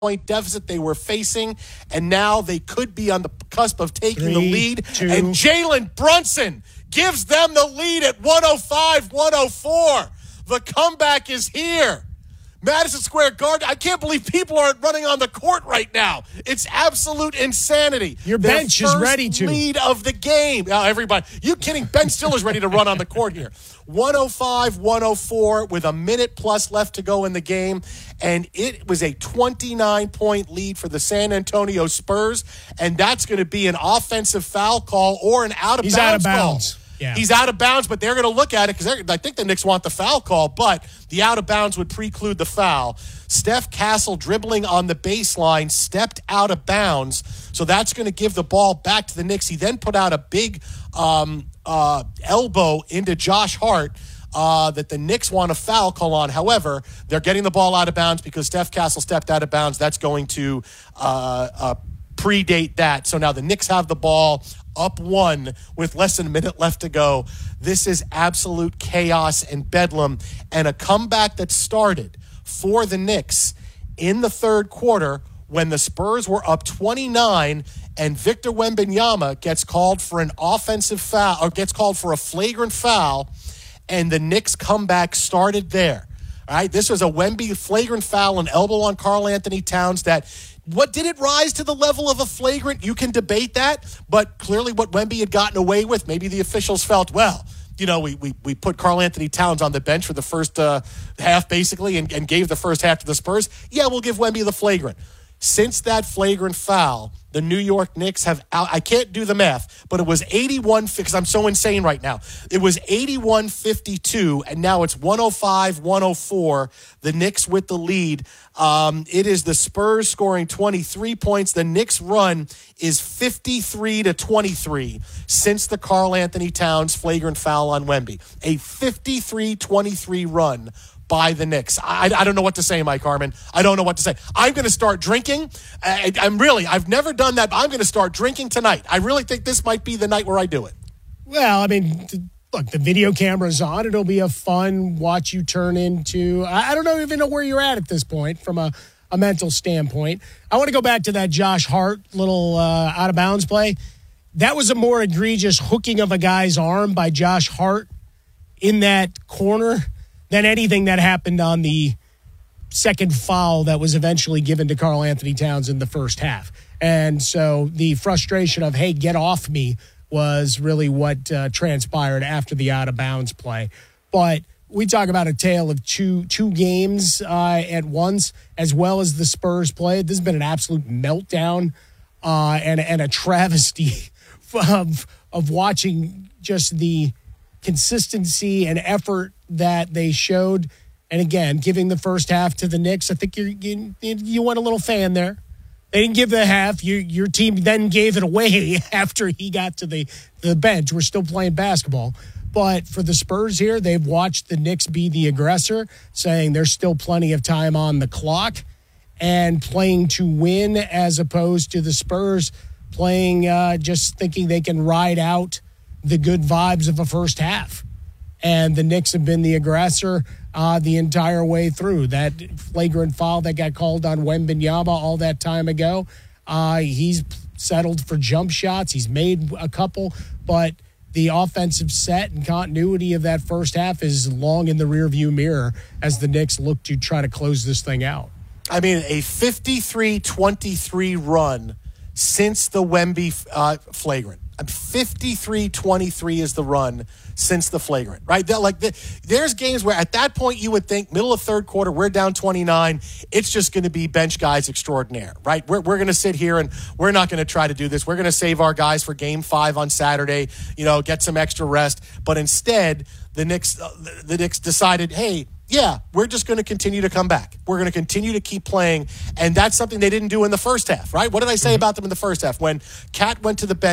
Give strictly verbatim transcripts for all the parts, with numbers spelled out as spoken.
point deficit they were facing, and now they could be on the cusp of taking Three, the lead. two. And Jalen Brunson gives them the lead at one oh five one oh four. The comeback is here. Madison Square Garden, I can't believe people aren't running on the court right now. It's absolute insanity. Your Their bench is ready to. lead of the game. Oh, everybody, you kidding? Ben Stiller's ready to run on the court here. one oh five one oh four with a minute plus left to go in the game. And it was a twenty-nine point lead for the San Antonio Spurs. And that's going to be an offensive foul call or an out of He's bounds out of call. bounds. Yeah. He's out of bounds, but they're going to look at it because I think the Knicks want the foul call, but the out of bounds would preclude the foul. Steph Castle dribbling on the baseline, stepped out of bounds, so that's going to give the ball back to the Knicks. He then put out a big um, uh, elbow into Josh Hart uh, that the Knicks want a foul call on. However, they're getting the ball out of bounds because Steph Castle stepped out of bounds. That's going to uh, uh, predate that. So now the Knicks have the ball up one with less than a minute left to go. This is absolute chaos and bedlam, and a comeback that started for the Knicks in the third quarter when the Spurs were up twenty-nine and Victor Wembanyama gets called for an offensive foul or gets called for a flagrant foul, and the Knicks comeback started there. All right, this was a Wemby flagrant foul, an elbow on Karl Anthony Towns that what did it rise to the level of a flagrant? You can debate that, but clearly what Wemby had gotten away with, maybe the officials felt, well, you know, we we, we put Karl Anthony Towns on the bench for the first uh, half, basically, and, and gave the first half to the Spurs. Yeah, we'll give Wemby the flagrant. Since that flagrant foul, the New York Knicks have out, I can't do the math, but it was eighty-one, because I'm so insane right now. It was eighty-one fifty-two, and now it's one oh five one oh four. The Knicks with the lead. Um, it is the Spurs scoring twenty-three points. The Knicks run is fifty-three to twenty-three since the Karl Anthony Towns flagrant foul on Wemby. A fifty-three twenty-three run by the Knicks. I, I don't know what to say, Mike Harmon. I don't know what to say. I'm going to start drinking. I, I'm really, I've never done that, but I'm going to start drinking tonight. I really think this might be the night where I do it. Well, I mean, look, the video camera's on. It'll be a fun watch you turn into. I, I don't know even know where you're at at this point from a, a mental standpoint. I want to go back to that Josh Hart little uh, out of bounds play. That was a more egregious hooking of a guy's arm by Josh Hart in that corner than anything that happened on the second foul that was eventually given to Karl Anthony Towns in the first half. And so the frustration of, hey, get off me, was really what uh, transpired after the out-of-bounds play. But we talk about a tale of two two games uh, at once, as well as the Spurs played. This has been an absolute meltdown uh, and, and a travesty of, of watching just the consistency and effort that they showed. And again, giving the first half to the Knicks, I think you're, you you went a little fan there. They didn't give the half. You, your team then gave it away after he got to the, the bench. We're still playing basketball. But for the Spurs here, they've watched the Knicks be the aggressor, saying there's still plenty of time on the clock, and playing to win as opposed to the Spurs playing uh, just thinking they can ride out the good vibes of a first half. And the Knicks have been the aggressor uh, the entire way through. That flagrant foul that got called on Wembanyama all that time ago, uh, he's settled for jump shots. He's made a couple, but the offensive set and continuity of that first half is long in the rearview mirror as the Knicks look to try to close this thing out. I mean, a fifty-three twenty-three run since the Wemby uh, flagrant. fifty-three twenty-three is the run since the flagrant, right? They're like the, there's games where at that point you would think middle of third quarter, we're down twenty-nine. It's just going to be bench guys extraordinaire, right? We're, we're going to sit here and we're not going to try to do this. We're going to save our guys for game five on Saturday, you know, get some extra rest. But instead, the Knicks, uh, the, the Knicks decided, hey, yeah, we're just going to continue to come back. We're going to continue to keep playing, and that's something they didn't do in the first half, right? What did I say about them in the first half? When Cat went to the bench,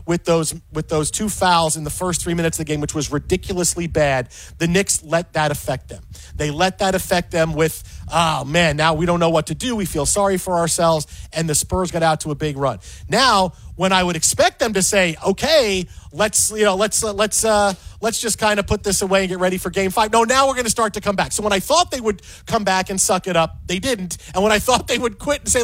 with those with those two fouls in the first three minutes of the game, which was ridiculously bad, the Knicks let that affect them. They let that affect them with, oh, man, now we don't know what to do. We feel sorry for ourselves, and the Spurs got out to a big run. Now, when I would expect them to say, okay, let's, you know, let's, uh, let's, uh, let's just kind of put this away and get ready for game five. No, now we're going to start to come back. So when I thought they would come back and suck it up, they didn't. And when I thought they would quit and say,